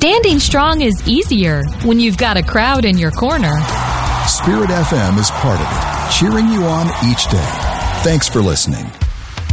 Standing strong is easier when you've got a crowd in your corner. Spirit FM is part of it, cheering you on each day. Thanks for listening.